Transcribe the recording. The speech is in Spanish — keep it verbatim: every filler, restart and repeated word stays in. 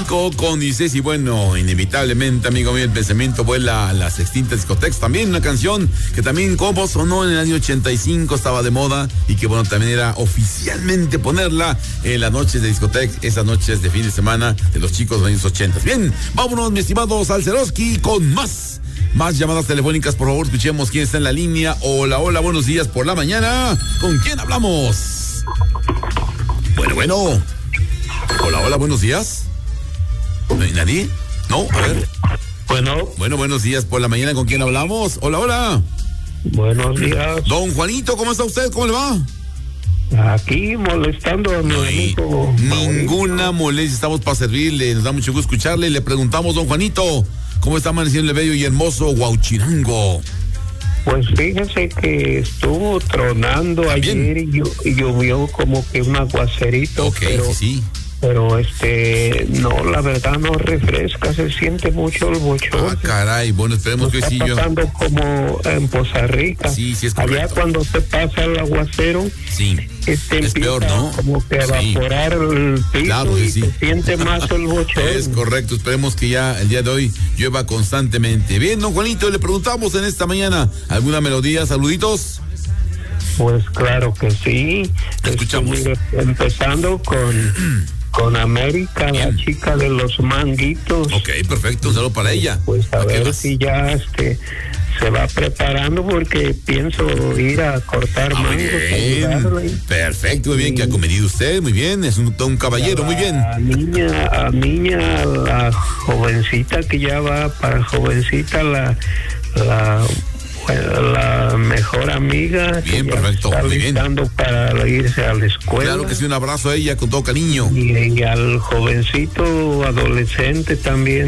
cinco con dieciséis y bueno, inevitablemente, amigo mío, el pensamiento vuela a las extintas discotecas. También una canción que también como sonó en el año ochenta y cinco, estaba de moda y que bueno, también era oficialmente ponerla en las noches de discoteca, esas noches de fin de semana de los chicos de los años ochenta. Bien, vámonos, mi estimado Salceroski, con más, más llamadas telefónicas, por favor, escuchemos quién está en la línea. Hola, hola, buenos días por la mañana. ¿Con quién hablamos? Bueno, bueno. Hola, hola, buenos días. ¿No hay nadie? No, a ver. Bueno. Bueno, buenos días por la mañana. ¿Con quién hablamos? Hola, hola. Buenos días. Don Juanito, ¿cómo está usted? ¿Cómo le va? Aquí molestando a mi no hay amigo. Ninguna molestia, estamos para servirle. Nos da mucho gusto escucharle. Le preguntamos, don Juanito, ¿cómo está amaneciendo el bello y hermoso Huauchinango? Pues fíjese que estuvo tronando ayer y, llo- y llovió como que un aguacerito. Ok, pero, sí, sí. pero este, no, la verdad no refresca, se siente mucho el bochorno. Ah, caray, bueno, esperemos que Está sí yo. pasando como en Poza Rica. Sí, sí es Allá correcto. cuando se pasa el aguacero, Sí, este es empieza peor, ¿no? como que a Sí. evaporar el piso Claro que y sí. se siente más el bochorno. Es correcto, esperemos que ya el día de hoy llueva constantemente. Bien, don Juanito, le preguntamos en esta mañana, ¿alguna melodía? Saluditos. Pues claro que sí. Te escuchamos. Este, mire, empezando con, con América, Bien. la chica de los manguitos. Ok, perfecto, un saludo para ella. Pues a ¿Para qué ver más? si ya este se va preparando porque pienso ir a cortar Ah, muy mangos. a bien, ayudarle. perfecto, muy bien, Sí. que ha comedido usted, muy bien, es un, un caballero, muy bien. A niña, a niña, la jovencita que ya va para jovencita, la la la mejor amiga. Bien, que ya perfecto, está muy bien. listando para irse a la escuela. Claro que sí, un abrazo a ella con todo cariño. Y, y al jovencito adolescente también.